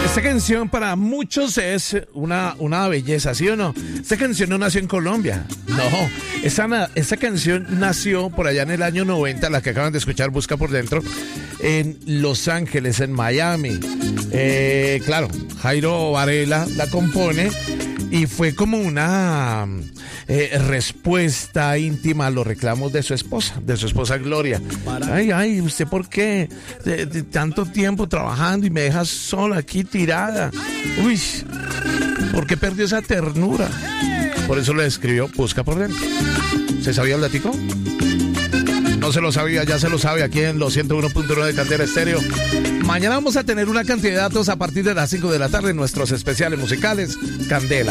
Esta canción para muchos es una belleza, ¿sí o no? Esta canción no nació en Colombia, no. Esta canción nació por allá en el año 90, la que acaban de escuchar, Busca por Dentro, en Los Ángeles, en Miami. Claro, Jairo Varela la compone y fue como una respuesta íntima a los reclamos de su esposa Gloria. Ay, ¿usted por qué? De tanto tiempo trabajando y me deja sola aquí tirada. Uy, ¿por qué perdió esa ternura? Por eso le escribió Busca por Dentro. ¿Se sabía el datico? No se lo sabía, ya se lo sabe aquí en los 101.1 de Candela Estéreo. Mañana vamos a tener una cantidad de datos a partir de las 5 de la tarde en nuestros especiales musicales Candela.